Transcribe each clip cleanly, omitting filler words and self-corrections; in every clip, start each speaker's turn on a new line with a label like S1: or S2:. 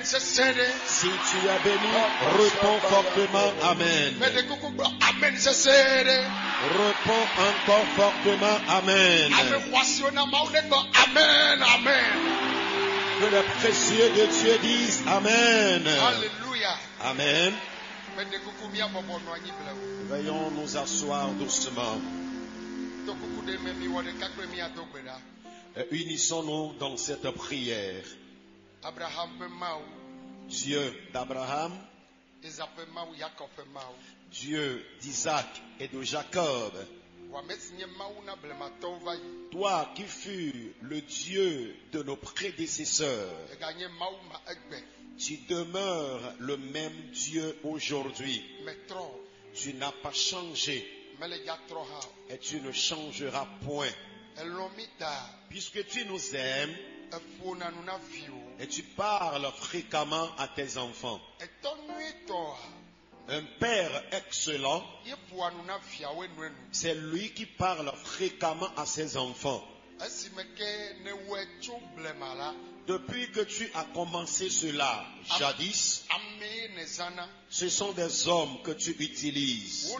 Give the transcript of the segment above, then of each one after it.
S1: Si tu as béni, réponds fortement Amen. Réponds encore fortement Amen. Que le précieux de Dieu dise Amen.
S2: Alléluia.
S1: Amen. Veuillons nous asseoir doucement. Unissons-nous dans cette prière. Dieu d'Abraham, Dieu d'Isaac et de Jacob, toi qui fus le Dieu de nos prédécesseurs, tu demeures le même Dieu aujourd'hui. Tu n'as pas changé et tu ne changeras point. Puisque tu nous aimes et tu parles fréquemment à tes enfants. Un père excellent, c'est lui qui parle fréquemment à ses enfants. Depuis que tu as commencé cela, jadis, ce sont des hommes que tu utilises.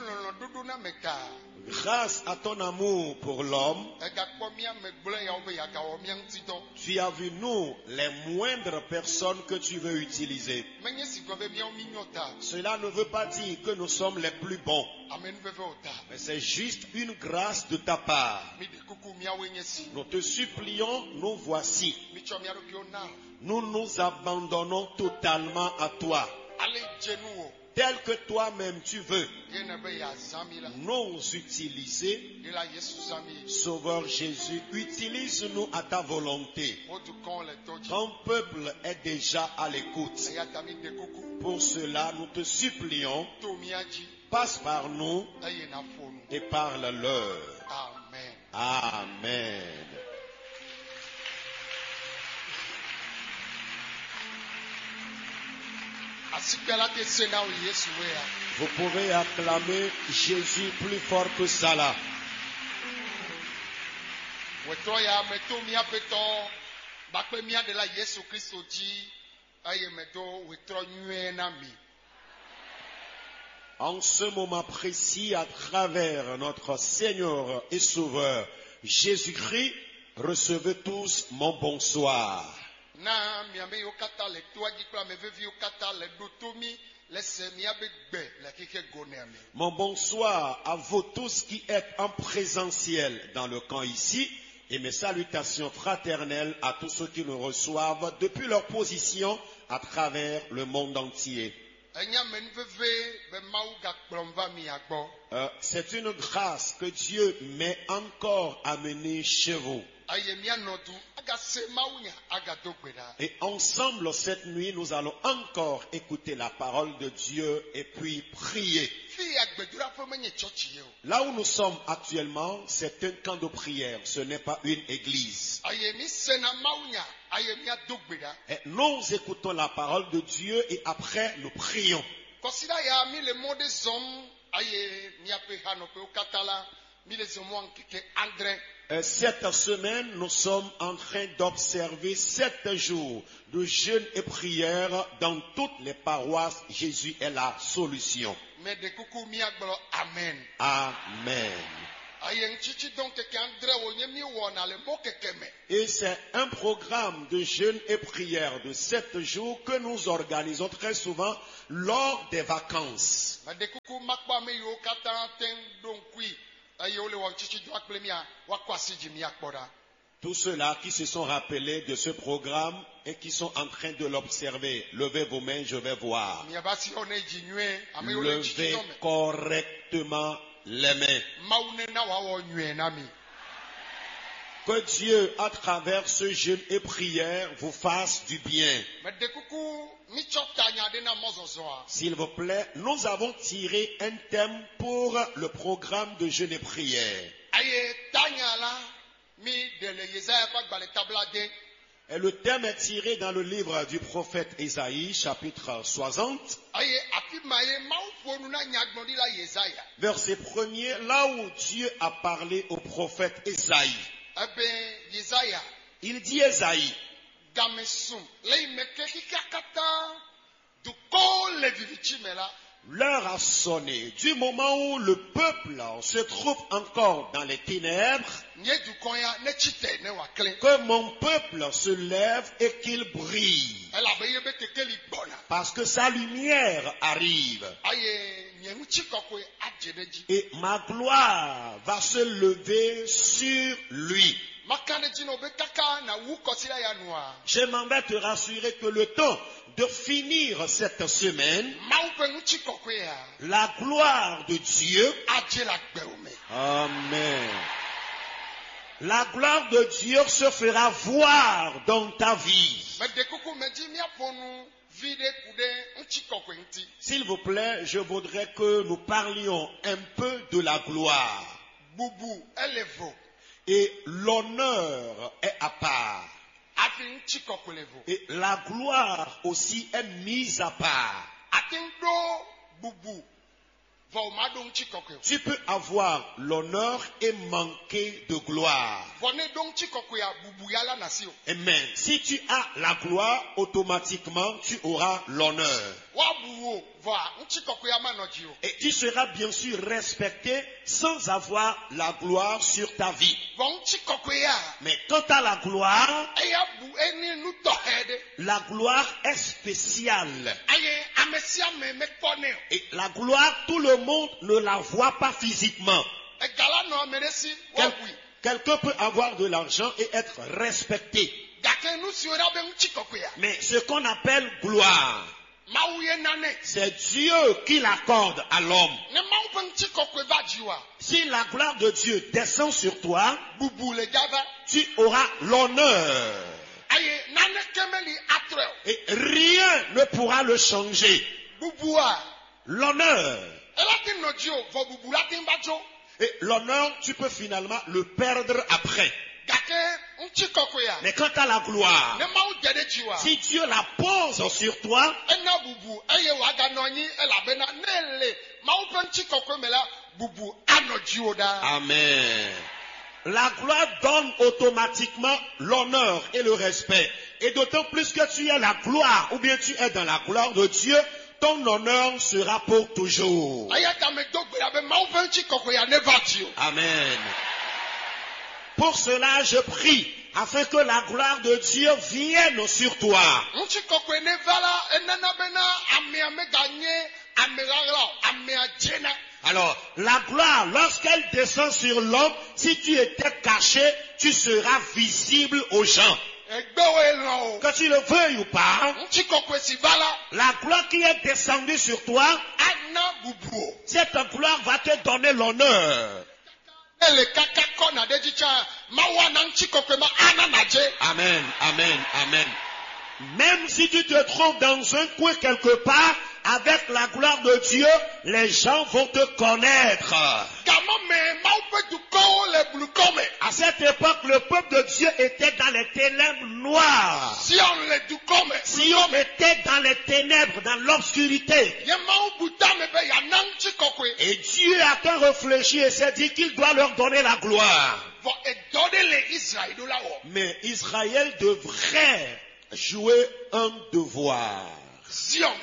S1: Grâce à ton amour pour l'homme, tu as vu nous, les moindres personnes que tu veux utiliser. Cela ne veut pas dire que nous sommes les plus bons. Mais c'est juste une grâce de ta part. Nous te supplions, nous voici. Nous nous abandonnons totalement à toi. Tel que toi-même tu veux nous utiliser. Sauveur Jésus, utilise-nous à ta volonté. Ton peuple est déjà à l'écoute. Pour cela, nous te supplions, passe par nous et parle-leur. Amen. Vous pouvez acclamer Jésus plus fort que ça là. En ce moment précis, à travers notre Seigneur et Sauveur Jésus-Christ, recevez tous mon bonsoir. Mon bonsoir à vous tous qui êtes en présentiel dans le camp ici, et mes salutations fraternelles à tous ceux qui nous reçoivent depuis leur position à travers le monde entier. C'est une grâce que Dieu m'est encore amenée chez vous. Et ensemble cette nuit, nous allons encore écouter la parole de Dieu et puis prier. Là où nous sommes actuellement, c'est un camp de prière, ce n'est pas une église. Et nous écoutons la parole de Dieu et après nous prions. Cette semaine, nous sommes en train d'observer 7 jours de jeûne et prière dans toutes les paroisses. Jésus est la solution. Amen. Amen. Et c'est un programme de jeûne et prière de 7 jours que nous organisons très souvent lors des vacances. Tous ceux-là qui se sont rappelés de ce programme et qui sont en train de l'observer, levez vos mains, je vais voir. Levez correctement les mains. Que Dieu, à travers ce jeûne et prière, vous fasse du bien. S'il vous plaît, nous avons tiré un thème pour le programme de jeûne et prière. Et le thème est tiré dans le livre du prophète Ésaïe, chapitre 60. Verset 1er, là où Dieu a parlé au prophète Ésaïe. Il dit Ésaïe, L'heure a sonné. Du moment où le peuple se trouve encore dans les ténèbres, que mon peuple se lève et qu'il brille. Parce que sa lumière arrive. Et ma gloire va se lever sur lui. J'aimerais te rassurer que le temps de finir cette semaine, la gloire de Dieu, Amen, la gloire de Dieu se fera voir dans ta vie. S'il vous plaît, je voudrais que nous parlions un peu de la gloire. Et l'honneur est à part. Et la gloire aussi est mise à part. Tu peux avoir l'honneur et manquer de gloire. Amen. Si tu as la gloire, automatiquement tu auras l'honneur. Et tu seras bien sûr respecté sans avoir la gloire sur ta vie. Mais quant à la gloire est spéciale. Et la gloire, tout le monde ne la voit pas physiquement. Quelqu'un peut avoir de l'argent et être respecté. Mais ce qu'on appelle gloire, c'est Dieu qui l'accorde à l'homme. Si la gloire de Dieu descend sur toi, tu auras l'honneur. Et rien ne pourra le changer. L'honneur. Et l'honneur, tu peux finalement le perdre après. Mais quant à la gloire, si Dieu la pose sur toi, Amen. La gloire donne automatiquement l'honneur et le respect. Et d'autant plus que tu es la gloire, ou bien tu es dans la gloire de Dieu, ton honneur sera pour toujours. Amen. Pour cela, je prie, afin que la gloire de Dieu vienne sur toi. Alors, la gloire, lorsqu'elle descend sur l'homme, si tu étais caché, tu seras visible aux gens. Que tu le veuilles ou pas, la gloire qui est descendue sur toi, cette gloire va te donner l'honneur. Amen, amen, amen. Même si tu te trouves dans un coin quelque part, avec la gloire de Dieu, les gens vont te connaître. À cette époque, le peuple de Dieu était dans les ténèbres noires. Si on était dans les ténèbres, dans l'obscurité. Et Dieu a tant réfléchi et s'est dit qu'il doit leur donner la gloire. Mais Israël devrait jouer un devoir. Sion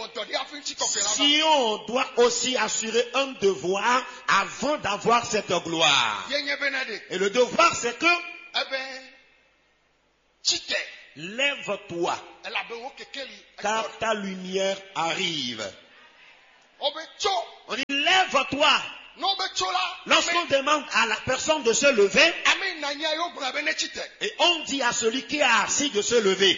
S1: doit aussi assurer un devoir avant d'avoir cette gloire. Et le devoir, c'est que lève-toi, car ta lumière arrive. On dit lève-toi. Lorsqu'on demande à la personne de se lever, et on dit à celui qui est assis de se lever,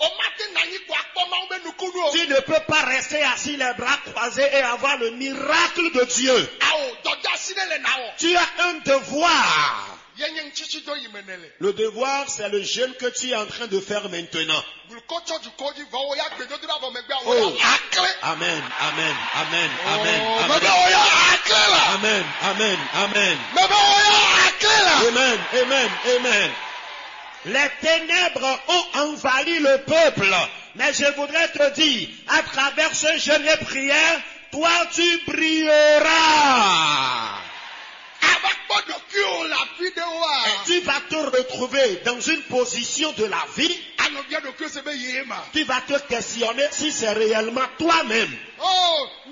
S1: tu ne peux pas rester assis les bras croisés et avoir le miracle de Dieu. Tu as un devoir. Le devoir, c'est le jeûne que tu es en train de faire maintenant. Oh. Amen, amen, amen, amen, amen. Amen, amen, amen. Amen, amen, amen. Les ténèbres ont envahi le peuple. Mais je voudrais te dire, à travers ce jeûne et prière, toi tu brilleras. Et tu vas te retrouver dans une position de la vie Tu vas te questionner si c'est réellement toi-même. Oh,